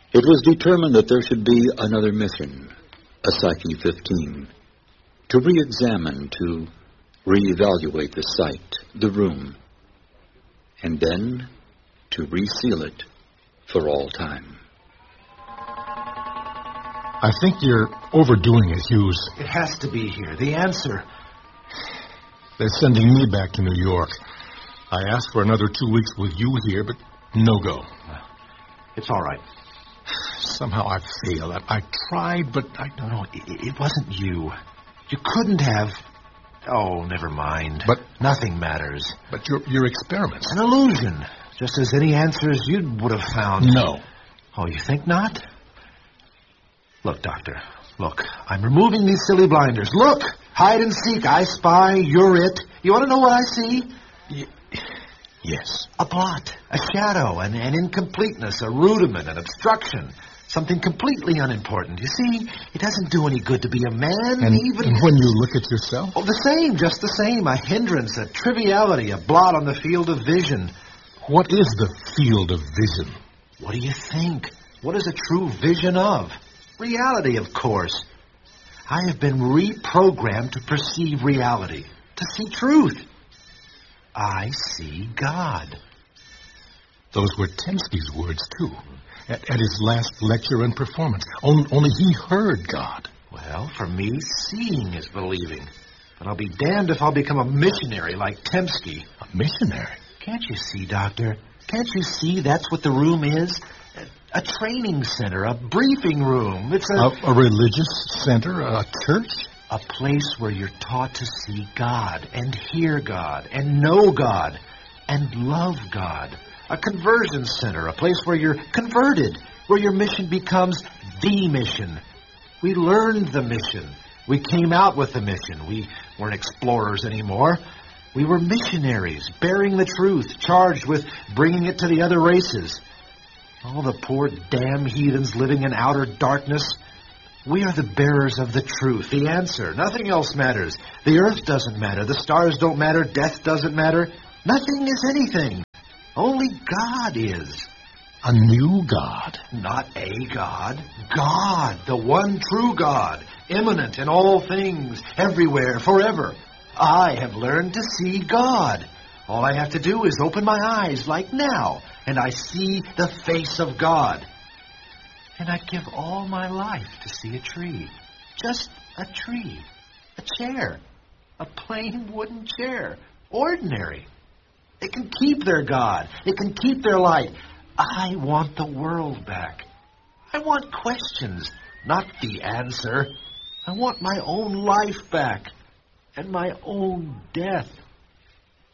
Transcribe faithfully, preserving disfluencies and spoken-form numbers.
It was determined that there should be another mission, a Psyche fifteen, to re-examine, to re-evaluate the site, the room, and then to reseal it for all time. I think you're overdoing it, Hughes. It has to be here. The answer. They're sending me back to New York. I asked for another two weeks with you here, but no go. It's all right. Somehow I failed. I, I tried, but I... No, no, it, it wasn't you. You couldn't have... Oh, never mind. But... Nothing matters. But your, your experiments... An illusion. Just as any answers you would have found. No. Oh, you think not? Look, Doctor. Look, I'm removing these silly blinders. Look! Hide and seek. I spy. You're it. You want to know what I see? Y- yes. A blot. A shadow. An, an incompleteness. A rudiment. An obstruction. Something completely unimportant. You see, it doesn't do any good to be a man, and, even... And when you look at yourself? Oh, the same. Just the same. A hindrance. A triviality. A blot on the field of vision. What is the field of vision? What do you think? What is a true vision of? Reality, of course. I have been reprogrammed to perceive reality, to see truth. I see God. Those were Temsky's words, too, at, at his last lecture and performance. On, only he heard God. Well, for me, seeing is believing. But I'll be damned if I'll become a missionary like Temsky. A missionary? Can't you see, Doctor? Can't you see that's what the room is? A, a training center, a briefing room. It's a... A, a religious center, a church? A place where you're taught to see God and hear God and know God and love God. A conversion center, a place where you're converted, where your mission becomes the mission. We learned the mission. We came out with the mission. We weren't explorers anymore. We were missionaries, bearing the truth, charged with bringing it to the other races. All the poor damn heathens living in outer darkness. We are the bearers of the truth, the answer. Nothing else matters. The earth doesn't matter. The stars don't matter. Death doesn't matter. Nothing is anything. Only God is. A new God. Not a God. God, the one true God, immanent in all things, everywhere, forever. I have learned to see God. All I have to do is open my eyes, like now, and I see the face of God. And I'd give all my life to see a tree. Just a tree. A chair. A plain wooden chair. Ordinary. It can keep their God. It can keep their light. I want the world back. I want questions, not the answer. I want my own life back. And my own death.